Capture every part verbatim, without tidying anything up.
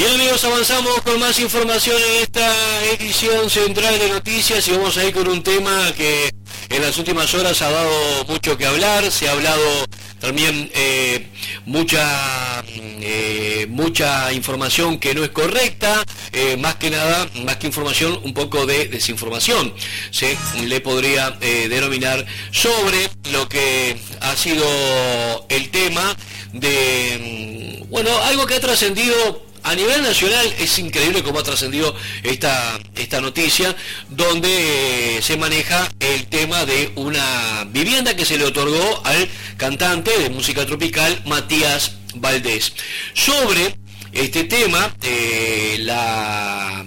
Bien amigos, avanzamos con más información en esta edición central de noticias y vamos a ir con un tema que en las últimas horas ha dado mucho que hablar. Se ha hablado también eh, mucha eh, mucha información que no es correcta, eh, más que nada, más que información, un poco de desinformación se le podría eh, denominar sobre lo que ha sido el tema de, bueno, algo que ha trascendido a nivel nacional. Es increíble cómo ha trascendido esta, esta noticia, donde eh, se maneja el tema de una vivienda que se le otorgó al cantante de música tropical Matías Valdés. Sobre este tema, eh, la...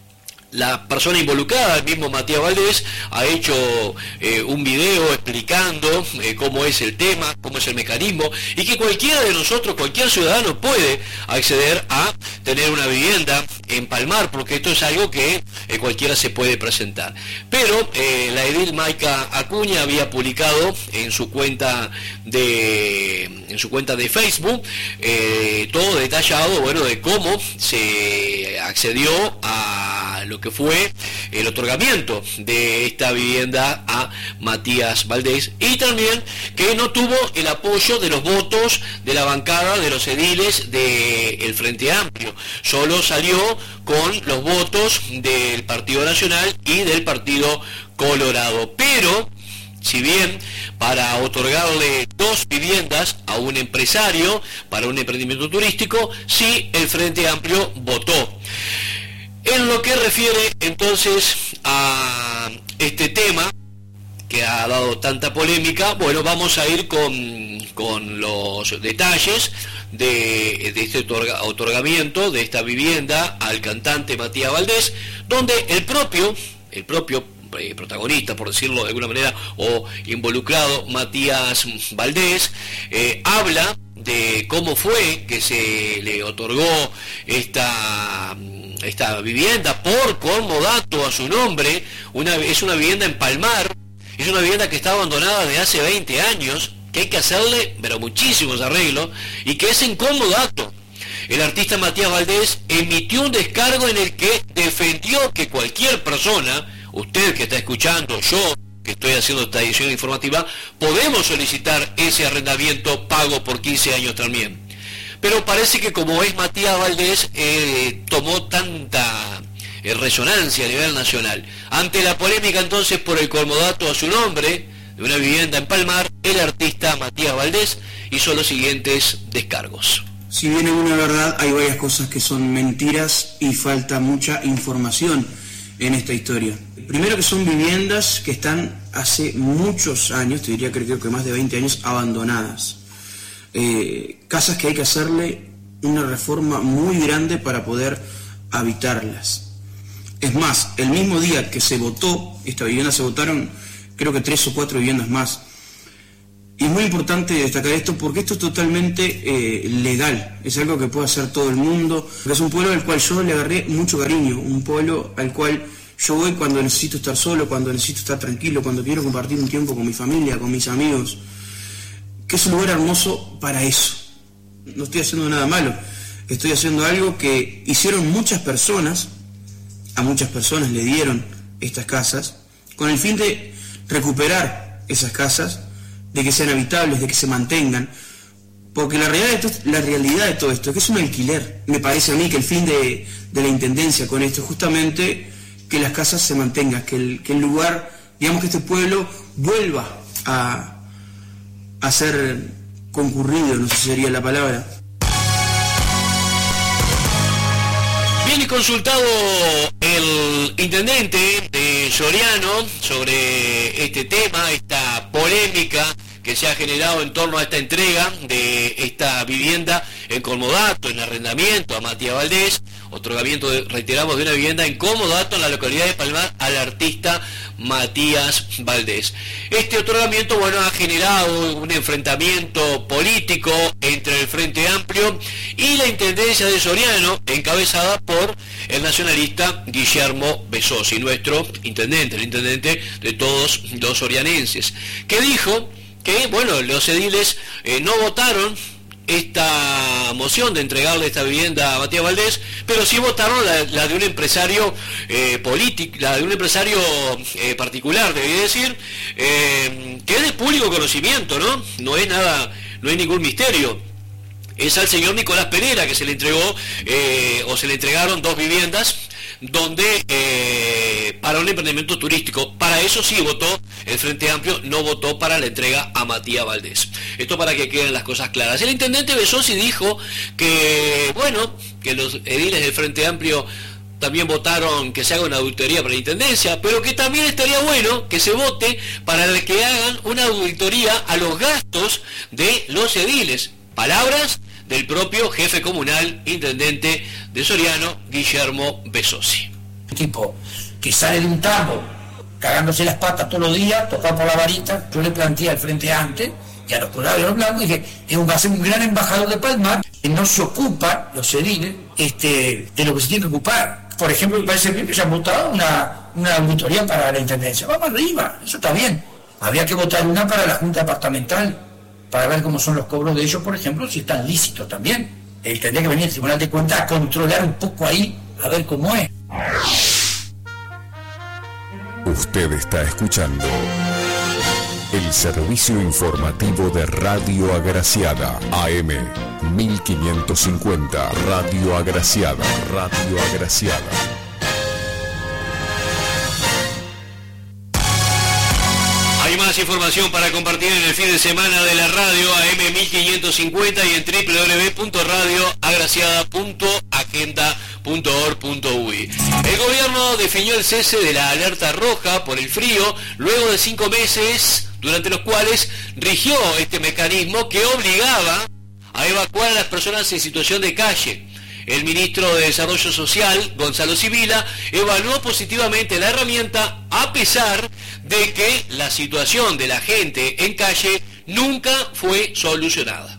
La persona involucrada, el mismo Matías Valdés, ha hecho eh, un video explicando eh, cómo es el tema, cómo es el mecanismo, y que cualquiera de nosotros, cualquier ciudadano puede acceder a tener una vivienda en Palmar, porque esto es algo que eh, cualquiera se puede presentar. Pero eh, la edil Maica Acuña había publicado en su cuenta de en su cuenta de Facebook eh, todo detallado, bueno, de cómo se accedió a lo que fue el otorgamiento de esta vivienda a Matías Valdés, y también que no tuvo el apoyo de los votos de la bancada de los ediles del Frente Amplio, solo salió con los votos del Partido Nacional y del Partido Colorado. Pero si bien para otorgarle dos viviendas a un empresario para un emprendimiento turístico, sí el Frente Amplio votó. En lo que refiere entonces a este tema que ha dado tanta polémica, bueno, vamos a ir con, con los detalles de, de este otorga, otorgamiento de esta vivienda al cantante Matías Valdés, donde el propio, el propio eh, protagonista, por decirlo de alguna manera, o involucrado, Matías Valdés, eh, habla de cómo fue que se le otorgó esta esta vivienda por comodato a su nombre. Una, es una vivienda en Palmar, es una vivienda que está abandonada desde hace veinte años, que hay que hacerle pero muchísimos arreglos, y que es en comodato. El artista Matías Valdés emitió un descargo en el que defendió que cualquier persona, usted que está escuchando, yo que estoy haciendo esta edición informativa, podemos solicitar ese arrendamiento pago por quince años también. Pero parece que como es Matías Valdés, eh, tomó tanta eh, resonancia a nivel nacional. Ante la polémica entonces por el comodato a su nombre de una vivienda en Palmar, el artista Matías Valdés hizo los siguientes descargos. Si bien es una verdad, hay varias cosas que son mentiras y falta mucha información en esta historia. Primero, que son viviendas que están hace muchos años, te diría creo que más de veinte años, abandonadas. Eh, casas que hay que hacerle una reforma muy grande para poder habitarlas. Es más, el mismo día que se votó esta vivienda, se votaron creo que tres o cuatro viviendas más. Y es muy importante destacar esto porque esto es totalmente eh, legal, es algo que puede hacer todo el mundo, es un pueblo al cual yo le agarré mucho cariño, un pueblo al cual yo voy cuando necesito estar solo, cuando necesito estar tranquilo, cuando quiero compartir un tiempo con mi familia, con mis amigos, que es un lugar hermoso para eso. No estoy haciendo nada malo, estoy haciendo algo que hicieron muchas personas, a muchas personas le dieron estas casas, con el fin de recuperar esas casas, de que sean habitables, de que se mantengan, porque la realidad de todo, la realidad de todo esto es que es un alquiler. Me parece a mí que el fin de, de la Intendencia con esto es justamente que las casas se mantengan, que el, que el lugar, digamos que este pueblo vuelva a a ser concurrido, no sé si sería la palabra. Bien, y consultado el intendente de Soriano sobre este tema, esta polémica que se ha generado en torno a esta entrega de esta vivienda en comodato, en arrendamiento a Matías Valdés, otorgamiento, de, reiteramos, de una vivienda en comodato en la localidad de Palmar al artista Matías Valdés. Este otorgamiento, bueno, ha generado un enfrentamiento político entre el Frente Amplio y la Intendencia de Soriano, encabezada por el nacionalista Guillermo Besosi, nuestro intendente, el intendente de todos los sorianenses, que dijo que, bueno, los ediles eh, no votaron esta moción de entregarle esta vivienda a Matías Valdés, pero sí votaron la, la de un empresario eh, político, la de un empresario eh, particular, debí decir, eh, que es de público conocimiento, ¿no? No es nada, no es ningún misterio. Es al señor Nicolás Pereira que se le entregó, eh, o se le entregaron dos viviendas, donde eh, para un emprendimiento turístico. Para eso sí votó el Frente Amplio, no votó para la entrega a Matías Valdés. Esto para que queden las cosas claras. El intendente Besossi dijo que, bueno, que los ediles del Frente Amplio también votaron que se haga una auditoría para la intendencia, pero que también estaría bueno que se vote para que hagan una auditoría a los gastos de los ediles. Palabras del propio jefe comunal, intendente de Soriano, Guillermo Besossi. Tipo que sale de un tambo cagándose las patas todos los días, tocado por la varita. Yo le planteé al Frente Amplio y a los colados y a los blancos, dije, es un, va a ser un gran embajador de Palmar, que no se ocupa, los ediles, este, de lo que se tiene que ocupar. Por ejemplo, me parece bien que se ha votado una, una auditoría para la intendencia. Vamos arriba, eso está bien. Habría que votar una para la Junta Departamental, para ver cómo son los cobros de ellos, por ejemplo, si están lícitos también. Él tendría que venir el Tribunal de Cuentas a controlar un poco ahí, a ver cómo es. Usted está escuchando el servicio informativo de Radio Agraciada, A M mil quinientos cincuenta, Radio Agraciada, Radio Agraciada. Hay más información para compartir en el fin de semana de la radio A M mil quinientos cincuenta y en doble u doble u doble u punto radio agraciada punto agenda punto org punto u y. El gobierno definió el cese de la alerta roja por el frío luego de cinco meses durante los cuales rigió este mecanismo que obligaba a evacuar a las personas en situación de calle. El ministro de Desarrollo Social, Gonzalo Sibila, evaluó positivamente la herramienta a pesar de que la situación de la gente en calle nunca fue solucionada.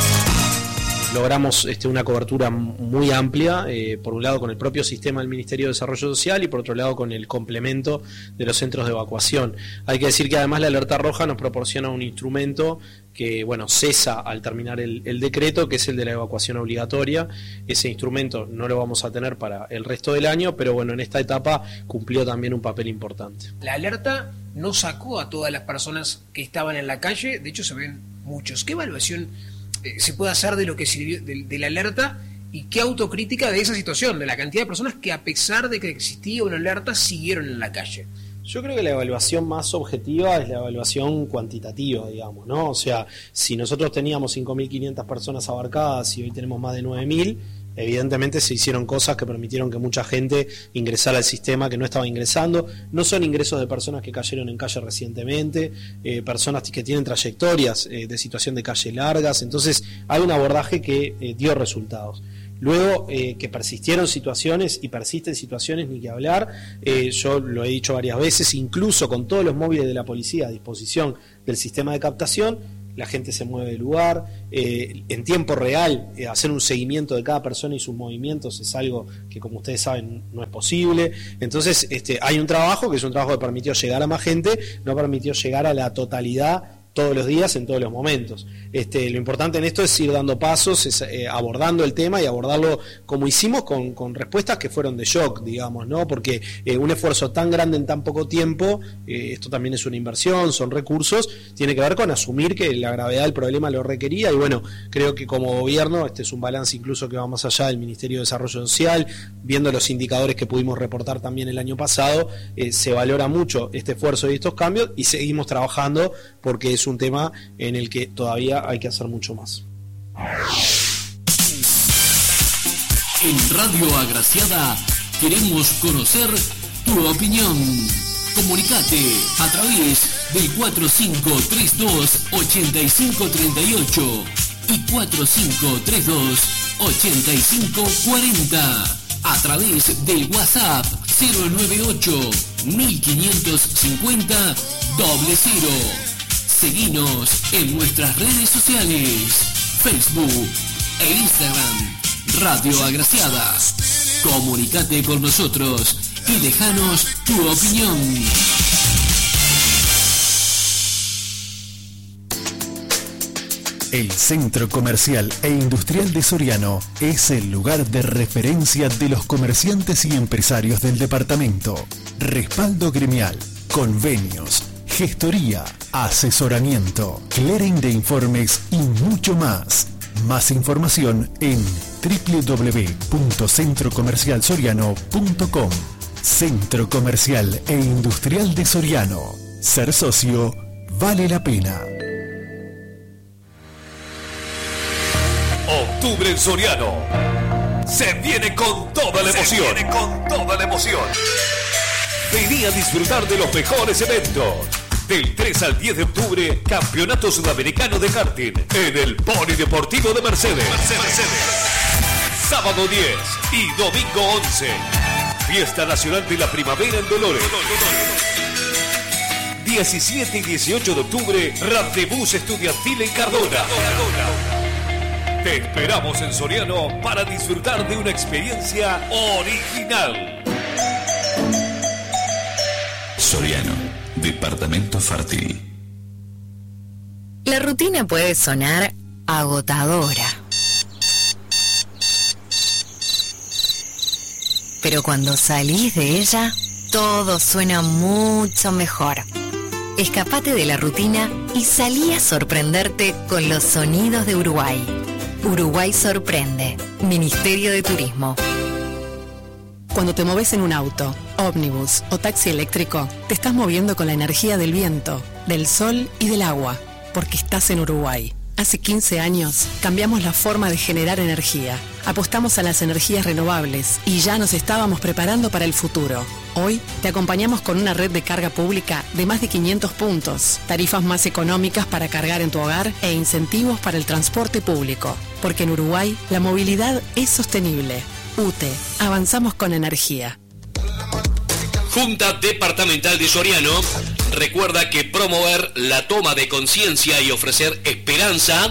Logramos este, una cobertura muy amplia, eh, por un lado con el propio sistema del Ministerio de Desarrollo Social y por otro lado con el complemento de los centros de evacuación. Hay que decir que además la alerta roja nos proporciona un instrumento que bueno cesa al terminar el, el decreto, que es el de la evacuación obligatoria. Ese instrumento no lo vamos a tener para el resto del año, pero bueno, en esta etapa cumplió también un papel importante. La alerta no sacó a todas las personas que estaban en la calle, de hecho se ven muchos. ¿Qué evaluación eh, se puede hacer de lo que sirvió de, de la alerta y qué autocrítica de esa situación, de la cantidad de personas que a pesar de que existía una alerta siguieron en la calle? Yo creo que la evaluación más objetiva es la evaluación cuantitativa, digamos, ¿no? O sea, si nosotros teníamos cinco mil quinientas personas abarcadas y hoy tenemos más de nueve mil, evidentemente se hicieron cosas que permitieron que mucha gente ingresara al sistema que no estaba ingresando. No son ingresos de personas que cayeron en calle recientemente, eh, personas que tienen trayectorias eh, de situación de calle largas, entonces hay un abordaje que eh, dio resultados. Luego, eh, que persistieron situaciones y persisten situaciones, ni que hablar, eh, yo lo he dicho varias veces, incluso con todos los móviles de la policía a disposición del sistema de captación, la gente se mueve de lugar, eh, en tiempo real, eh, hacer un seguimiento de cada persona y sus movimientos es algo que, como ustedes saben, no es posible. Entonces, este, hay un trabajo que es un trabajo que permitió llegar a más gente, no permitió llegar a la totalidad todos los días, en todos los momentos. Este, lo importante en esto es ir dando pasos, es, eh, abordando el tema y abordarlo como hicimos con, con respuestas que fueron de shock, digamos, ¿no? Porque eh, un esfuerzo tan grande en tan poco tiempo, eh, esto también es una inversión, son recursos, tiene que ver con asumir que la gravedad del problema lo requería y bueno, creo que como gobierno este es un balance incluso que va más allá del Ministerio de Desarrollo Social, viendo los indicadores que pudimos reportar también el año pasado, eh, se valora mucho este esfuerzo y estos cambios y seguimos trabajando porque es un tema en el que todavía hay que hacer mucho más. En Radio Agraciada queremos conocer tu opinión. Comunicate a través del cuatro cinco tres dos ocho cinco tres ocho y cuatro cinco tres dos ocho cinco cuatro cero, a través del WhatsApp cero nueve ocho mil quinientos cincuenta doble cero. Seguinos en nuestras redes sociales, Facebook e Instagram, Radio Agraciada. Comunicate con nosotros y déjanos tu opinión. El Centro Comercial e Industrial de Soriano es el lugar de referencia de los comerciantes y empresarios del departamento. Respaldo gremial, convenios, gestoría, asesoramiento, clearing de informes y mucho más. Más información en doble u doble u doble u punto centro comercial soriano punto com. Centro Comercial e Industrial de Soriano. Ser socio vale la pena. Octubre en Soriano. Se viene con toda la emoción. Se viene con toda la emoción. Vení a disfrutar de los mejores eventos. Del tres al diez de octubre, Campeonato Sudamericano de Karting en el Polideportivo de Mercedes. Mercedes. Sábado diez y domingo once. Fiesta Nacional de la Primavera en Dolores. diecisiete y dieciocho de octubre, Randebús Estudiantil en Cardona. Te esperamos en Soriano para disfrutar de una experiencia original. Soriano, departamento fértil. La rutina puede sonar agotadora. Pero cuando salís de ella, todo suena mucho mejor. Escapate de la rutina y salí a sorprenderte con los sonidos de Uruguay. Uruguay sorprende. Ministerio de Turismo. Cuando te moves en un auto, ómnibus o taxi eléctrico, te estás moviendo con la energía del viento, del sol y del agua, porque estás en Uruguay. Hace quince años cambiamos la forma de generar energía. Apostamos a las energías renovables y ya nos estábamos preparando para el futuro. Hoy te acompañamos con una red de carga pública de más de quinientos puntos, tarifas más económicas para cargar en tu hogar e incentivos para el transporte público. Porque en Uruguay la movilidad es sostenible. U T E, avanzamos con energía. Junta Departamental de Soriano recuerda que promover la toma de conciencia y ofrecer esperanza